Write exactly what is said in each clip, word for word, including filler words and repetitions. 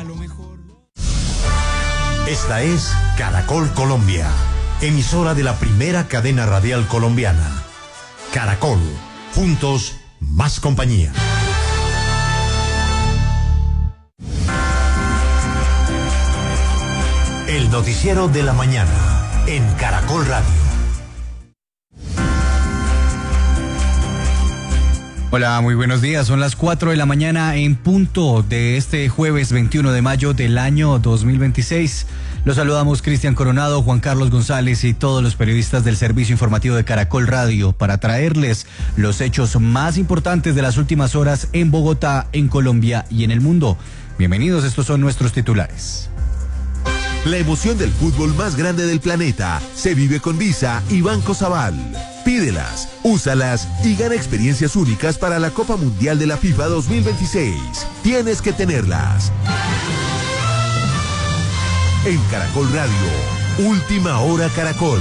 a lo mejor. Esta es Caracol Colombia, emisora de la primera cadena radial colombiana. Caracol, juntos, más compañía. El noticiero de la mañana en Caracol Radio. Hola, muy buenos días. Son las cuatro de la mañana en punto de este jueves veintiuno de mayo del año dos mil veintiséis. Los saludamos Cristian Coronado, Juan Carlos González y todos los periodistas del servicio informativo de Caracol Radio para traerles los hechos más importantes de las últimas horas en Bogotá, en Colombia y en el mundo. Bienvenidos, estos son nuestros titulares. La emoción del fútbol más grande del planeta se vive con Visa y Banco Sabal. Pídelas, úsalas y gana experiencias únicas para la Copa Mundial de la FIFA dos mil veintiséis. Tienes que tenerlas. En Caracol Radio, Última Hora Caracol.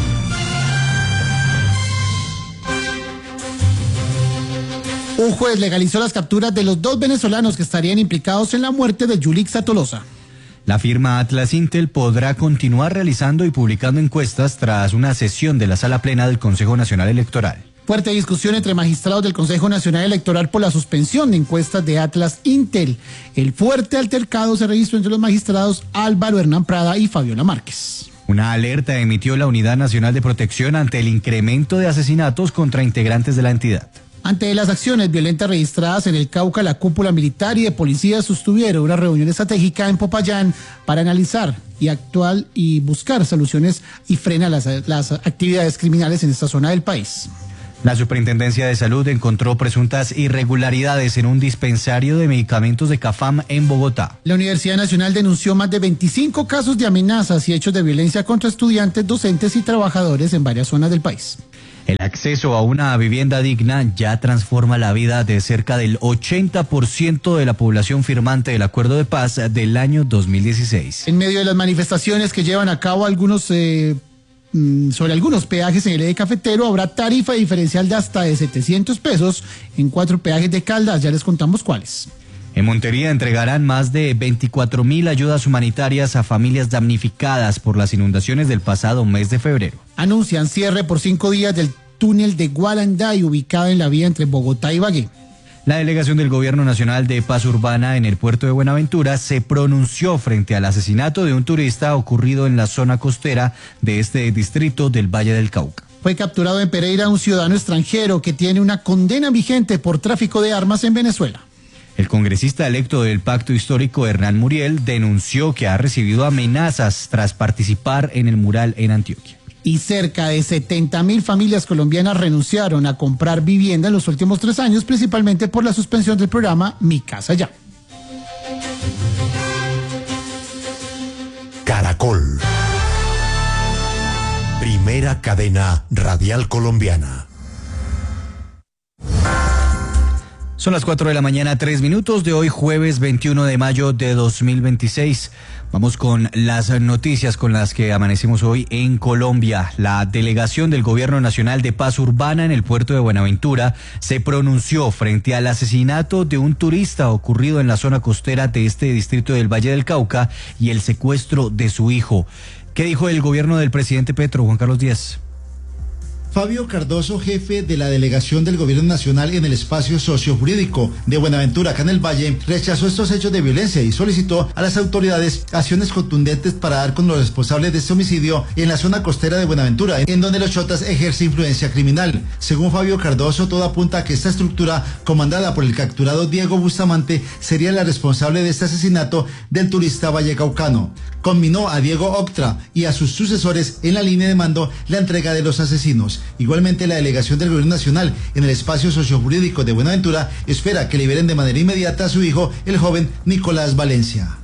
Un juez legalizó las capturas de los dos venezolanos que estarían implicados en la muerte de Yulixa Tolosa. La firma Atlas Intel podrá continuar realizando y publicando encuestas tras una sesión de la Sala Plena del Consejo Nacional Electoral. Fuerte discusión entre magistrados del Consejo Nacional Electoral por la suspensión de encuestas de Atlas Intel. El fuerte altercado se registró entre los magistrados Álvaro Hernán Prada y Fabiola Márquez. Una alerta emitió la Unidad Nacional de Protección ante el incremento de asesinatos contra integrantes de la entidad. Ante las acciones violentas registradas en el Cauca, la cúpula militar y de policía sostuvieron una reunión estratégica en Popayán para analizar y actuar y buscar soluciones y frenar las, las actividades criminales en esta zona del país. La Superintendencia de Salud encontró presuntas irregularidades en un dispensario de medicamentos de CAFAM en Bogotá. La Universidad Nacional denunció más de veinticinco casos de amenazas y hechos de violencia contra estudiantes, docentes y trabajadores en varias zonas del país. El acceso a una vivienda digna ya transforma la vida de cerca del ochenta por ciento de la población firmante del Acuerdo de Paz del año dos mil dieciséis. En medio de las manifestaciones que llevan a cabo algunos eh, sobre algunos peajes en el eje cafetero, habrá tarifa diferencial de hasta de setecientos pesos en cuatro peajes de Caldas. Ya les contamos cuáles. En Montería entregarán más de veinticuatro mil ayudas humanitarias a familias damnificadas por las inundaciones del pasado mes de febrero. Anuncian cierre por cinco días del túnel de Gualanday, ubicado en la vía entre Bogotá y Ibagué. La delegación del Gobierno Nacional de Paz Urbana en el puerto de Buenaventura se pronunció frente al asesinato de un turista ocurrido en la zona costera de este distrito del Valle del Cauca. Fue capturado en Pereira un ciudadano extranjero que tiene una condena vigente por tráfico de armas en Venezuela. El congresista electo del Pacto Histórico, Hernán Muriel, denunció que ha recibido amenazas tras participar en el mural en Antioquia. Y cerca de setenta mil familias colombianas renunciaron a comprar vivienda en los últimos tres años, principalmente por la suspensión del programa Mi Casa Ya. Caracol, primera cadena radial colombiana. Son las cuatro de la mañana, tres minutos de hoy, jueves veintiuno de mayo de dos mil veintiséis. Vamos con las noticias con las que amanecimos hoy en Colombia. La delegación del Gobierno Nacional de Paz Urbana en el puerto de Buenaventura se pronunció frente al asesinato de un turista ocurrido en la zona costera de este distrito del Valle del Cauca y el secuestro de su hijo. ¿Qué dijo el gobierno del presidente Petro, Juan Carlos Díaz? Fabio Cardoso, jefe de la delegación del Gobierno Nacional en el espacio sociojurídico de Buenaventura, acá en el Valle, rechazó estos hechos de violencia y solicitó a las autoridades acciones contundentes para dar con los responsables de este homicidio en la zona costera de Buenaventura, en donde los chotas ejercen influencia criminal. Según Fabio Cardoso, todo apunta a que esta estructura, comandada por el capturado Diego Bustamante, sería la responsable de este asesinato del turista vallecaucano. Conminó a Diego Octra y a sus sucesores en la línea de mando la entrega de los asesinos. Igualmente, la delegación del Gobierno Nacional en el espacio sociojurídico de Buenaventura espera que liberen de manera inmediata a su hijo, el joven Nicolás Valencia.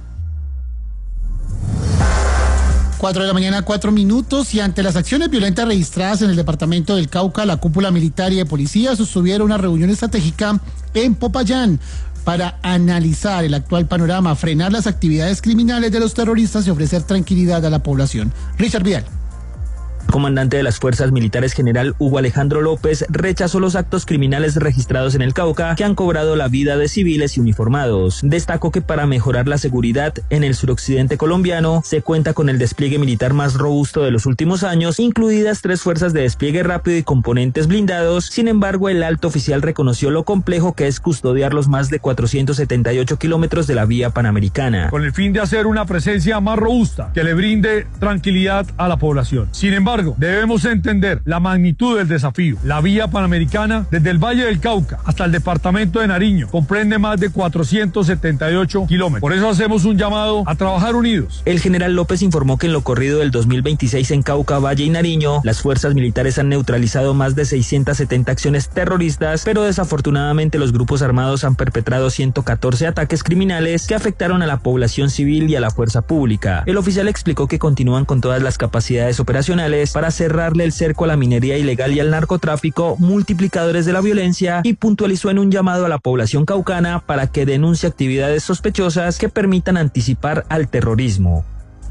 Cuatro de la mañana, cuatro minutos, y ante las acciones violentas registradas en el departamento del Cauca, la cúpula militar y de policía sostuvieron una reunión estratégica en Popayán para analizar el actual panorama, frenar las actividades criminales de los terroristas y ofrecer tranquilidad a la población. Richard Vidal. Comandante de las Fuerzas Militares General Hugo Alejandro López rechazó los actos criminales registrados en el Cauca que han cobrado la vida de civiles y uniformados. Destacó que para mejorar la seguridad en el suroccidente colombiano se cuenta con el despliegue militar más robusto de los últimos años, incluidas tres fuerzas de despliegue rápido y componentes blindados. Sin embargo, el alto oficial reconoció lo complejo que es custodiar los más de cuatrocientos setenta y ocho kilómetros de la vía panamericana. Con el fin de hacer una presencia más robusta que le brinde tranquilidad a la población. Sin embargo, debemos entender la magnitud del desafío. La vía panamericana, desde el Valle del Cauca hasta el departamento de Nariño, comprende más de cuatrocientos setenta y ocho kilómetros. Por eso hacemos un llamado a trabajar unidos. El general López informó que en lo corrido del dos mil veintiséis en Cauca, Valle y Nariño, las fuerzas militares han neutralizado más de seiscientas setenta acciones terroristas, pero desafortunadamente los grupos armados han perpetrado ciento catorce ataques criminales que afectaron a la población civil y a la fuerza pública. El oficial explicó que continúan con todas las capacidades operacionales para cerrarle el cerco a la minería ilegal y al narcotráfico, multiplicadores de la violencia, y puntualizó en un llamado a la población caucana para que denuncie actividades sospechosas que permitan anticipar al terrorismo.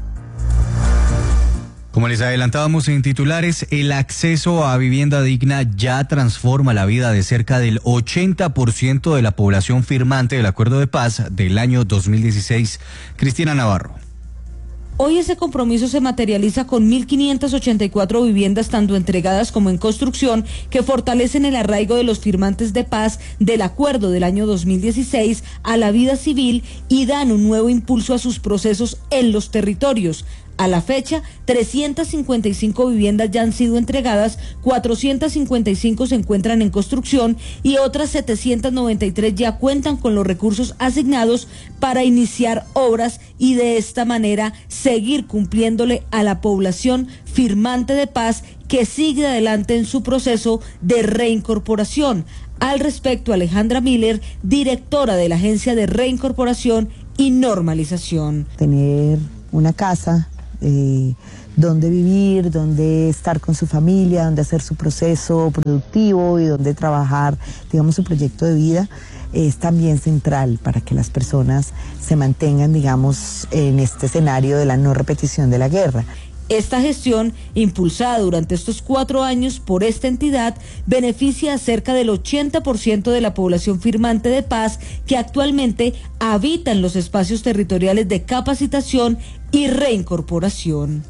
Como les adelantábamos en titulares, el acceso a vivienda digna ya transforma la vida de cerca del ochenta por ciento de la población firmante del Acuerdo de Paz del año dos mil dieciséis. Cristina Navarro. Hoy ese compromiso se materializa con mil quinientas ochenta y cuatro viviendas tanto entregadas como en construcción que fortalecen el arraigo de los firmantes de paz del acuerdo del año dos mil dieciséis a la vida civil y dan un nuevo impulso a sus procesos en los territorios. A la fecha, trescientas cincuenta y cinco viviendas ya han sido entregadas, cuatrocientas cincuenta y cinco se encuentran en construcción y otras setecientas noventa y tres ya cuentan con los recursos asignados para iniciar obras y de esta manera seguir cumpliéndole a la población firmante de paz que sigue adelante en su proceso de reincorporación. Al respecto, Alejandra Miller, directora de la Agencia de Reincorporación y Normalización. Tener una casa Eh, donde vivir, donde estar con su familia, donde hacer su proceso productivo y donde trabajar, digamos, su proyecto de vida, es también central para que las personas se mantengan, digamos, en este escenario de la no repetición de la guerra. Esta gestión, impulsada durante estos cuatro años por esta entidad, beneficia a cerca del ochenta por ciento de la población firmante de paz que actualmente habita en los espacios territoriales de capacitación y reincorporación.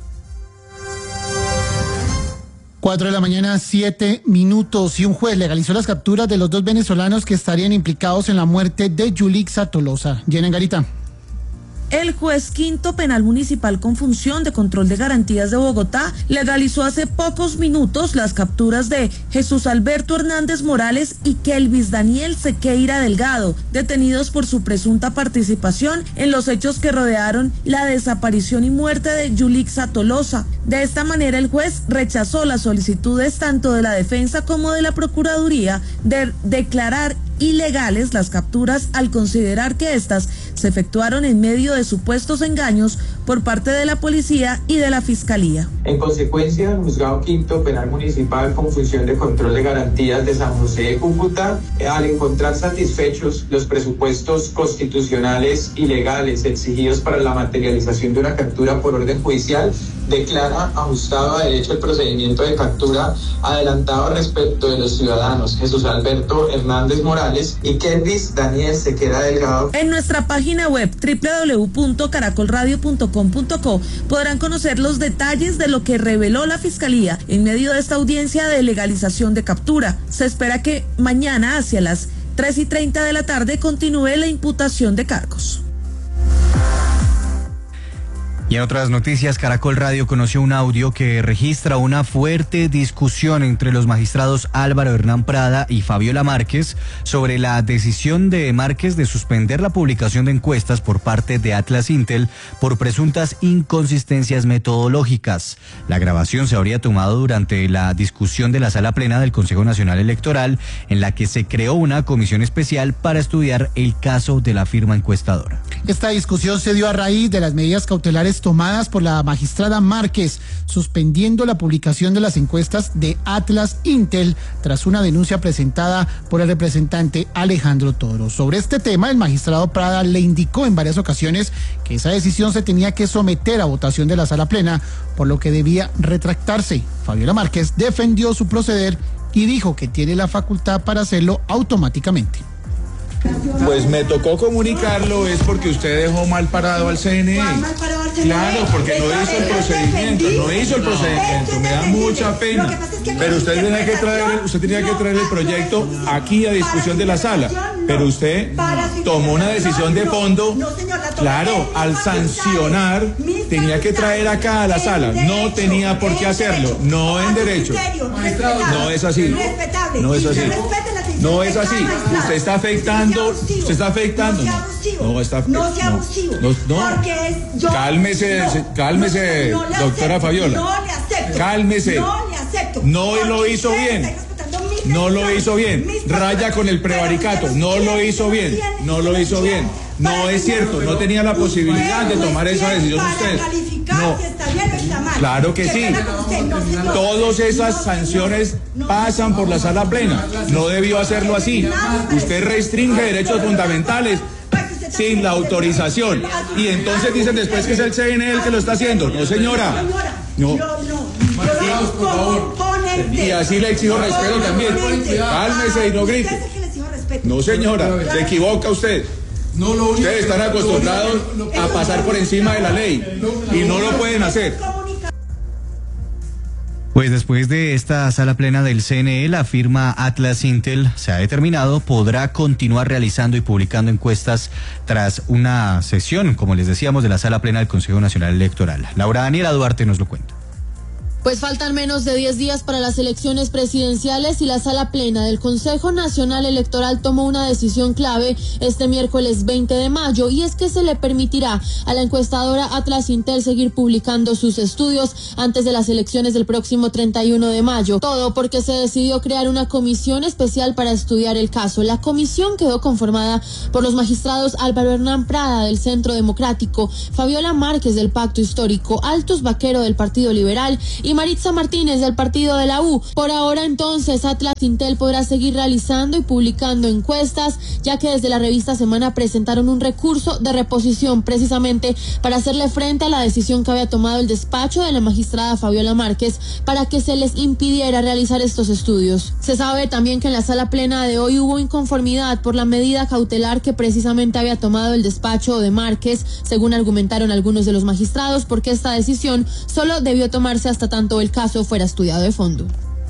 Cuatro de la mañana, siete minutos, y un juez legalizó las capturas de los dos venezolanos que estarían implicados en la muerte de Yulixa Tolosa. Llena Garita. El juez quinto penal municipal con función de control de garantías de Bogotá legalizó hace pocos minutos las capturas de Jesús Alberto Hernández Morales y Kelvis Daniel Sequeira Delgado, detenidos por su presunta participación en los hechos que rodearon la desaparición y muerte de Yulixa Tolosa. De esta manera, el juez rechazó las solicitudes tanto de la defensa como de la Procuraduría de declarar ilegales las capturas al considerar que estas se efectuaron en medio de supuestos engaños por parte de la policía y de la fiscalía. En consecuencia, el juzgado quinto penal municipal con función de control de garantías de San José de Cúcuta, al encontrar satisfechos los presupuestos constitucionales y legales exigidos para la materialización de una captura por orden judicial, declara ajustado a derecho el procedimiento de captura adelantado respecto de los ciudadanos Jesús Alberto Hernández Morales y Kelvis Daniel Sequeira Delgado. En nuestra página web doble u doble u doble u punto caracol radio punto com punto co podrán conocer los detalles de lo que reveló la Fiscalía en medio de esta audiencia de legalización de captura. Se espera que mañana hacia las tres y treinta de la tarde continúe la imputación de cargos. Y en otras noticias, Caracol Radio conoció un audio que registra una fuerte discusión entre los magistrados Álvaro Hernán Prada y Fabiola Márquez sobre la decisión de Márquez de suspender la publicación de encuestas por parte de Atlas Intel por presuntas inconsistencias metodológicas. La grabación se habría tomado durante la discusión de la Sala Plena del Consejo Nacional Electoral, en la que se creó una comisión especial para estudiar el caso de la firma encuestadora. Esta discusión se dio a raíz de las medidas cautelares tomadas por la magistrada Márquez, suspendiendo la publicación de las encuestas de Atlas Intel tras una denuncia presentada por el representante Alejandro Toro. Sobre este tema, el magistrado Prada le indicó en varias ocasiones que esa decisión se tenía que someter a votación de la sala plena, por lo que debía retractarse. Fabiola Márquez defendió su proceder y dijo que tiene la facultad para hacerlo automáticamente. Pues me tocó comunicarlo, es porque usted dejó mal parado al C N E. Claro, porque no hizo el procedimiento, no hizo el procedimiento, me da mucha pena. Pero usted tenía que traer, usted tenía que traer el proyecto aquí a discusión de la sala. Pero usted tomó una decisión de fondo, claro, al sancionar, tenía que traer acá a la sala. No tenía por qué hacerlo, no en derecho. No es así, no es así. No es así. Usted está afectando, usted está afectando. No, no está. No sea abusivo. No, no. Cálmese, cálmese, doctora Fabiola. No le acepto. Cálmese. No le acepto. No lo hizo bien. No lo hizo bien. Raya con el prevaricato. No lo hizo bien. No lo hizo bien. No es cierto. No tenía la posibilidad de tomar esa decisión usted. No. Claro que sí. Todas esas sanciones pasan por la sala plena. No debió hacerlo así. Usted restringe derechos fundamentales sin la autorización. Y entonces dicen después que es el C N E el que lo está haciendo. No, señora. No. Y así le exijo respeto también. Cálmese y no grite. No, señora. Se equivoca usted. Ustedes están acostumbrados a pasar por encima de la ley y no lo pueden hacer. Pues después de esta sala plena del C N E, la firma Atlas Intel, se ha determinado, podrá continuar realizando y publicando encuestas tras una sesión, como les decíamos, de la sala plena del Consejo Nacional Electoral. Laura Daniela Duarte nos lo cuenta. Pues faltan menos de diez días para las elecciones presidenciales y la sala plena del Consejo Nacional Electoral tomó una decisión clave este miércoles veinte de mayo, y es que se le permitirá a la encuestadora Atlas Intel seguir publicando sus estudios antes de las elecciones del próximo treinta y uno de mayo. Todo porque se decidió crear una comisión especial para estudiar el caso. La comisión quedó conformada por los magistrados Álvaro Hernán Prada del Centro Democrático, Fabiola Márquez del Pacto Histórico, Altus Vaquero del Partido Liberal y Maritza Martínez del partido de la U. Por ahora entonces Atlas Intel podrá seguir realizando y publicando encuestas, ya que desde la revista Semana presentaron un recurso de reposición precisamente para hacerle frente a la decisión que había tomado el despacho de la magistrada Fabiola Márquez para que se les impidiera realizar estos estudios. Se sabe también que en la sala plena de hoy hubo inconformidad por la medida cautelar que precisamente había tomado el despacho de Márquez, según argumentaron algunos de los magistrados, porque esta decisión solo debió tomarse hasta tanto el caso fuera estudiado de fondo.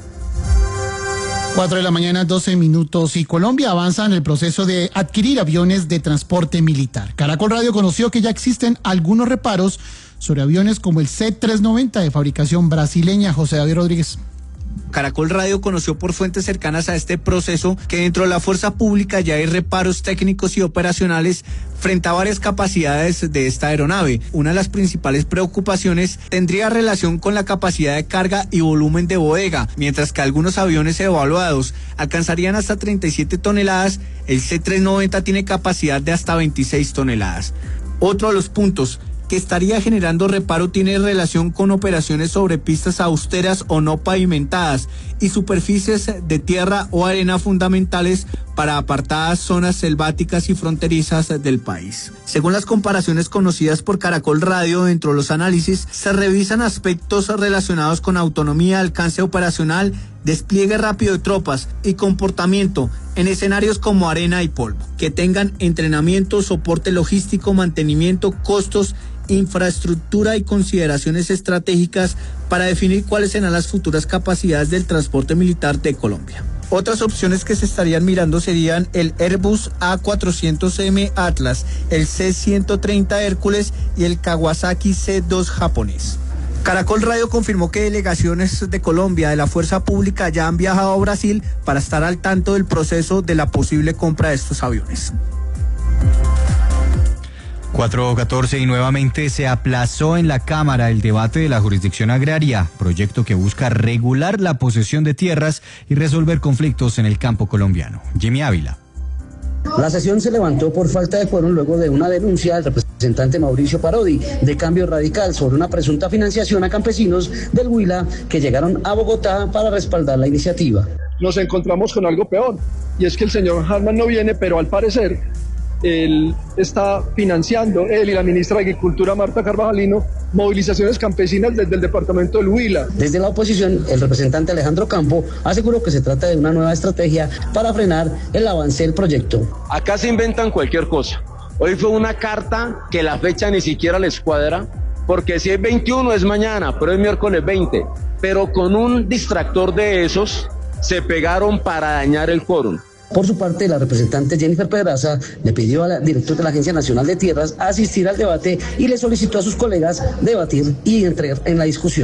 Cuatro de la mañana, doce minutos, y Colombia avanza en el proceso de adquirir aviones de transporte militar. Caracol Radio conoció que ya existen algunos reparos sobre aviones como el C trescientos noventa de fabricación brasileña. José David Rodríguez. Caracol Radio conoció por fuentes cercanas a este proceso que dentro de la fuerza pública ya hay reparos técnicos y operacionales frente a varias capacidades de esta aeronave. Una de las principales preocupaciones tendría relación con la capacidad de carga y volumen de bodega, mientras que algunos aviones evaluados alcanzarían hasta treinta y siete toneladas, el C trescientos noventa tiene capacidad de hasta veintiséis toneladas. Otro de los puntos que estaría generando reparo tiene relación con operaciones sobre pistas austeras o no pavimentadas y superficies de tierra o arena fundamentales para apartadas zonas selváticas y fronterizas del país. Según las comparaciones conocidas por Caracol Radio, dentro de los análisis se revisan aspectos relacionados con autonomía, alcance operacional, despliegue rápido de tropas y comportamiento en escenarios como arena y polvo, que tengan entrenamiento, soporte logístico, mantenimiento, costos, infraestructura y consideraciones estratégicas para definir cuáles serán las futuras capacidades del transporte militar de Colombia. Otras opciones que se estarían mirando serían el Airbus A cuatrocientos M Atlas, el C ciento treinta Hércules y el Kawasaki C dos japonés. Caracol Radio confirmó que delegaciones de Colombia de la Fuerza Pública ya han viajado a Brasil para estar al tanto del proceso de la posible compra de estos aviones. cuatro catorce y nuevamente se aplazó en la Cámara el debate de la jurisdicción agraria, proyecto que busca regular la posesión de tierras y resolver conflictos en el campo colombiano. Jimmy Ávila. La sesión se levantó por falta de quórum luego de una denuncia del representante Mauricio Parodi de Cambio Radical sobre una presunta financiación a campesinos del Huila que llegaron a Bogotá para respaldar la iniciativa. Nos encontramos con algo peor, y es que el señor Harman no viene, pero al parecer él está financiando, él y la ministra de Agricultura Marta Carvajalino, movilizaciones campesinas desde el departamento del Huila. Desde la oposición, el representante Alejandro Campo aseguró que se trata de una nueva estrategia para frenar el avance del proyecto. Acá se inventan cualquier cosa. Hoy fue una carta que la fecha ni siquiera les cuadra, porque si es veintiuno es mañana, pero es miércoles veinte. Pero con un distractor de esos se pegaron para dañar el quórum. Por su parte, la representante Jennifer Pedraza le pidió al director de la Agencia Nacional de Tierras asistir al debate y le solicitó a sus colegas debatir y entrar en la discusión.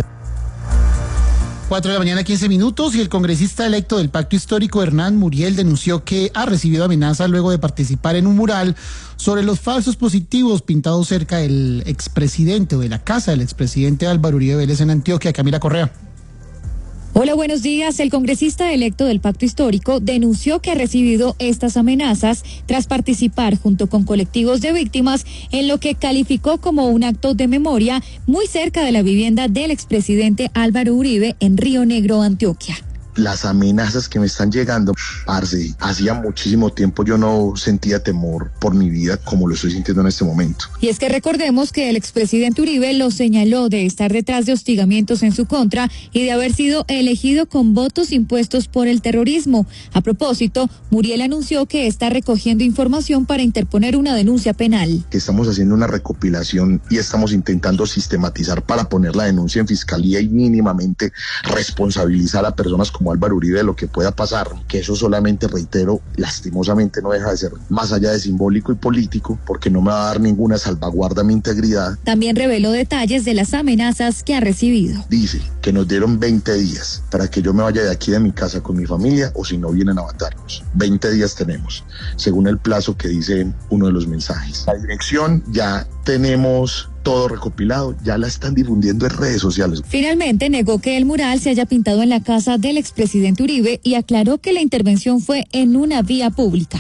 cuatro de la mañana, quince minutos, y el congresista electo del Pacto Histórico, Hernán Muriel, denunció que ha recibido amenazas luego de participar en un mural sobre los falsos positivos pintados cerca del expresidente o de la casa del expresidente Álvaro Uribe Vélez en Antioquia. Camila Correa. Hola, buenos días. El congresista electo del Pacto Histórico denunció que ha recibido estas amenazas tras participar junto con colectivos de víctimas en lo que calificó como un acto de memoria muy cerca de la vivienda del expresidente Álvaro Uribe en Río Negro, Antioquia. Las amenazas que me están llegando, parce, hacía muchísimo tiempo yo no sentía temor por mi vida como lo estoy sintiendo en este momento. Y es que recordemos que el expresidente Uribe lo señaló de estar detrás de hostigamientos en su contra y de haber sido elegido con votos impuestos por el terrorismo. A propósito, Muriel anunció que está recogiendo información para interponer una denuncia penal. Que estamos haciendo una recopilación y estamos intentando sistematizar para poner la denuncia en fiscalía y mínimamente responsabilizar a personas como Álvaro Uribe de lo que pueda pasar, que eso solamente, reitero, lastimosamente no deja de ser más allá de simbólico y político, porque no me va a dar ninguna salvaguarda a mi integridad. También reveló detalles de las amenazas que ha recibido. Dice que nos dieron veinte días para que yo me vaya de aquí de mi casa con mi familia, o si no vienen a matarnos. veinte días tenemos, según el plazo que dice uno de los mensajes. La dirección ya tenemos todo recopilado, ya la están difundiendo en redes sociales. Finalmente negó que el mural se haya pintado en la casa del expresidente Uribe y aclaró que la intervención fue en una vía pública.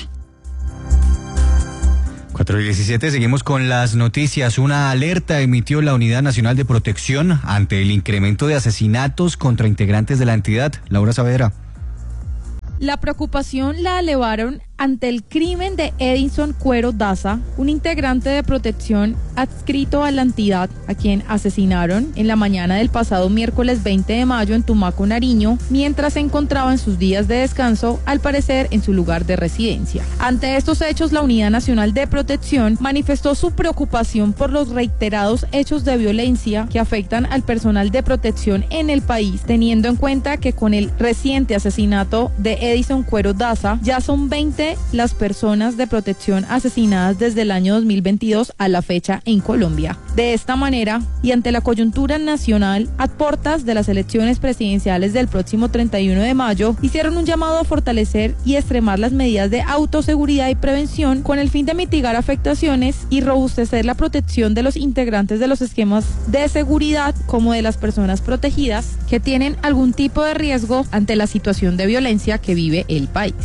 cuatro y diecisiete, seguimos con las noticias. Una alerta emitió la Unidad Nacional de Protección ante el incremento de asesinatos contra integrantes de la entidad. Laura Saavedra. La preocupación la elevaron ante el crimen de Edison Cuero Daza, un integrante de protección adscrito a la entidad, a quien asesinaron en la mañana del pasado miércoles veinte de mayo en Tumaco, Nariño, mientras se encontraba en sus días de descanso, al parecer en su lugar de residencia. Ante estos hechos, la Unidad Nacional de Protección manifestó su preocupación por los reiterados hechos de violencia que afectan al personal de protección en el país, teniendo en cuenta que con el reciente asesinato de Edison Cuero Daza ya son veinte las personas de protección asesinadas desde el año dos mil veintidós a la fecha en Colombia. De esta manera, y ante la coyuntura nacional, a puertas de las elecciones presidenciales del próximo treinta y uno de mayo, hicieron un llamado a fortalecer y extremar las medidas de autoseguridad y prevención con el fin de mitigar afectaciones y robustecer la protección de los integrantes de los esquemas de seguridad como de las personas protegidas que tienen algún tipo de riesgo ante la situación de violencia que vive el país.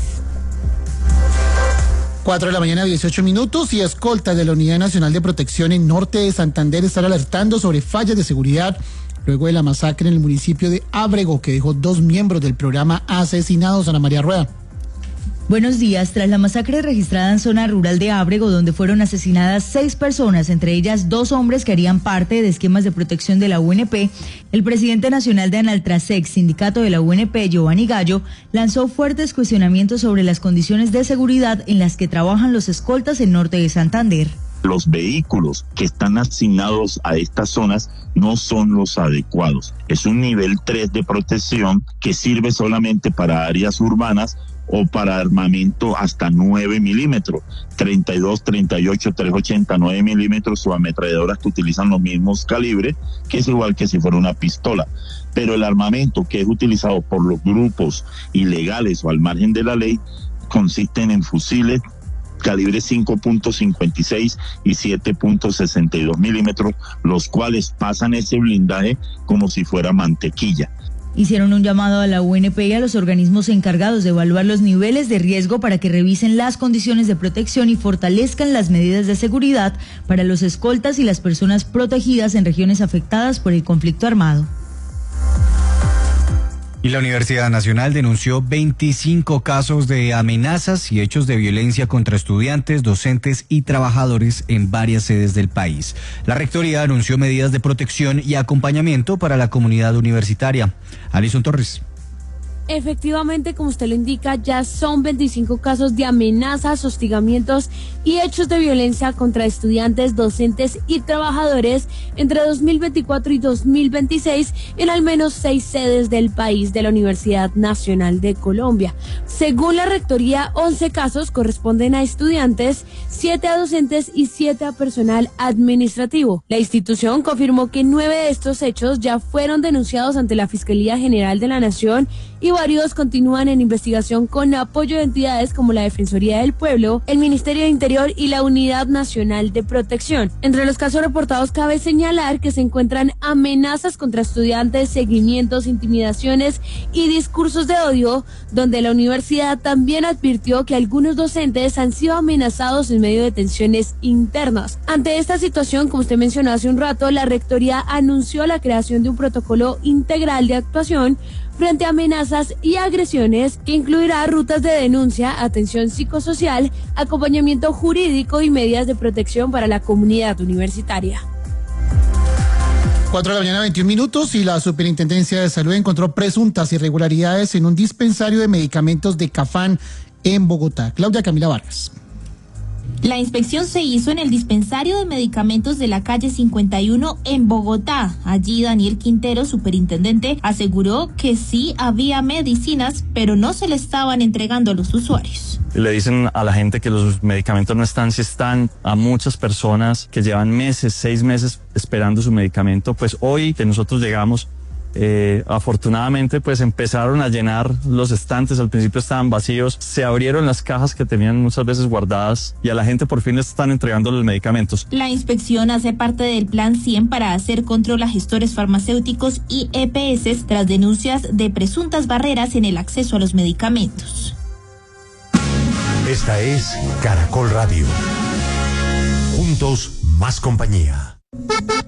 cuatro de la mañana, dieciocho minutos, y escoltas de la Unidad Nacional de Protección en Norte de Santander están alertando sobre fallas de seguridad luego de la masacre en el municipio de Ábrego, que dejó dos miembros del programa asesinados. Ana María Rueda. Buenos días. Tras la masacre registrada en zona rural de Ábrego, donde fueron asesinadas seis personas, entre ellas dos hombres que harían parte de esquemas de protección de la U N P, el presidente nacional de Analtrasec, sindicato de la U N P, Giovanni Gallo, lanzó fuertes cuestionamientos sobre las condiciones de seguridad en las que trabajan los escoltas en Norte de Santander. Los vehículos que están asignados a estas zonas no son los adecuados. Es un nivel tres de protección que sirve solamente para áreas urbanas o para armamento hasta nueve milímetros, treinta y dos, treinta y ocho, trescientos ochenta, nueve milímetros o ametralladoras que utilizan los mismos calibres, que es igual que si fuera una pistola. Pero el armamento que es utilizado por los grupos ilegales o al margen de la ley consisten en fusiles calibre cinco punto cincuenta y seis y siete punto sesenta y dos milímetros, los cuales pasan ese blindaje como si fuera mantequilla. hicieron un llamado a la U N P y a los organismos encargados de evaluar los niveles de riesgo para que revisen las condiciones de protección y fortalezcan las medidas de seguridad para los escoltas y las personas protegidas en regiones afectadas por el conflicto armado. Y la Universidad Nacional denunció veinticinco casos de amenazas y hechos de violencia contra estudiantes, docentes y trabajadores en varias sedes del país. La Rectoría anunció medidas de protección y acompañamiento para la comunidad universitaria. Alison Torres. Efectivamente, como usted lo indica, ya son veinticinco casos de amenazas, hostigamientos y hechos de violencia contra estudiantes, docentes y trabajadores entre dos mil veinticuatro y dos mil veintiséis en al menos seis sedes del país de la Universidad Nacional de Colombia. Según la Rectoría, once casos corresponden a estudiantes, siete a docentes y siete a personal administrativo. La institución confirmó que nueve de estos hechos ya fueron denunciados ante la Fiscalía General de la Nación y varios continúan en investigación con apoyo de entidades como la Defensoría del Pueblo, el Ministerio de Interior y la Unidad Nacional de Protección. Entre los casos reportados cabe señalar que se encuentran amenazas contra estudiantes, seguimientos, intimidaciones y discursos de odio, donde la universidad también advirtió que algunos docentes han sido amenazados en medio de tensiones internas. Ante esta situación, como usted mencionó hace un rato, la Rectoría anunció la creación de un protocolo integral de actuación frente a amenazas y agresiones que incluirá rutas de denuncia, atención psicosocial, acompañamiento jurídico y medidas de protección para la comunidad universitaria. Cuatro de la mañana, veintiún minutos, y la Superintendencia de Salud encontró presuntas irregularidades en un dispensario de medicamentos de Cafán en Bogotá. Claudia Camila Vargas. La inspección se hizo en el dispensario de medicamentos de la calle cincuenta y uno en Bogotá. Allí Daniel Quintero, superintendente, aseguró que sí había medicinas, pero no se le estaban entregando a los usuarios. Le dicen a la gente que los medicamentos no están, si están, a muchas personas que llevan meses, seis meses esperando su medicamento. Pues hoy que nosotros llegamos, Eh, afortunadamente pues empezaron a llenar los estantes. Al principio estaban vacíos, se abrieron las cajas que tenían muchas veces guardadas y a la gente por fin les están entregando los medicamentos. La inspección hace parte del Plan cien para hacer control a gestores farmacéuticos y E P S tras denuncias de presuntas barreras en el acceso a los medicamentos. Esta es Caracol Radio. Juntos, más compañía.